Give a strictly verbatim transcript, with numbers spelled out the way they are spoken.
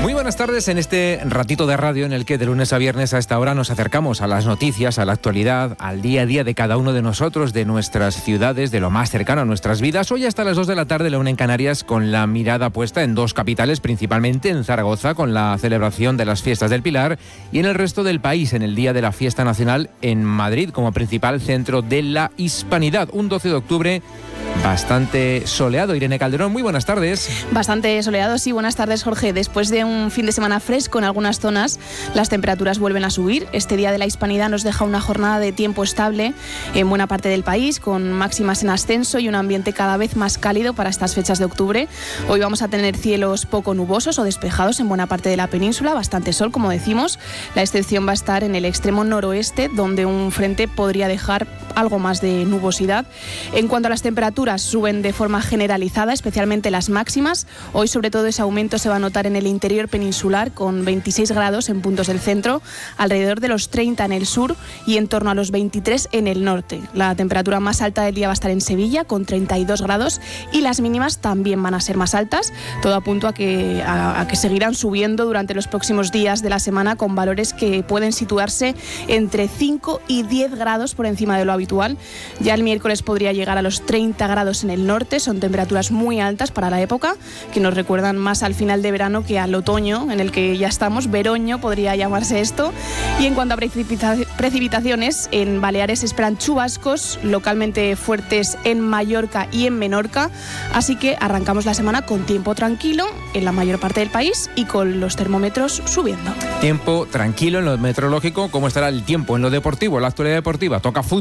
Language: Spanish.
Muy buenas tardes en este ratito de radio en el que de lunes a viernes a esta hora nos acercamos a las noticias, a la actualidad, al día a día de cada uno de nosotros, de nuestras ciudades, de lo más cercano a nuestras vidas. Hoy hasta las dos de la tarde, la una en Canarias, con la mirada puesta en dos capitales, principalmente en Zaragoza, con la celebración de las fiestas del Pilar, y en el resto del país, en el día de la fiesta nacional en Madrid, como principal centro de la hispanidad. Un doce de octubre bastante soleado. Irene Calderón, muy buenas tardes. Bastante soleado, sí. Buenas tardes, Jorge. Después de un fin de semana fresco en algunas zonas, las temperaturas vuelven a subir. Este día de la hispanidad nos deja una jornada de tiempo estable en buena parte del país, con máximas en ascenso y un ambiente cada vez más cálido para estas fechas de octubre. Hoy vamos a tener cielos poco nubosos o despejados en buena parte de la península, bastante sol, como decimos. La excepción va a estar en el extremo noroeste, donde un frente podría dejar algo más de nubosidad. En cuanto a las temperaturas, suben de forma generalizada, especialmente las máximas. Hoy, sobre todo, ese aumento se va a notar en el interior peninsular, con veintiséis grados en puntos del centro, alrededor de los treinta en el sur y en torno a los veintitrés en el norte. La temperatura más alta del día va a estar en Sevilla, con treinta y dos grados, y las mínimas también van a ser más altas. Todo apunta a que, a, a que seguirán subiendo durante los próximos días de la semana, con valores que pueden situarse entre cinco y diez grados por encima de lo habitual. Ya el miércoles podría llegar a los treinta grados en el norte. Son temperaturas muy altas para la época, que nos recuerdan más al final de verano que al otoño, en el que ya estamos. Veroño podría llamarse esto. Y en cuanto a precipita- precipitaciones, en Baleares se esperan chubascos localmente fuertes en Mallorca y en Menorca. Así que arrancamos la semana con tiempo tranquilo en la mayor parte del país y con los termómetros subiendo. Tiempo tranquilo en lo meteorológico. ¿Cómo estará el tiempo en lo deportivo, en la actualidad deportiva? Toca fútbol.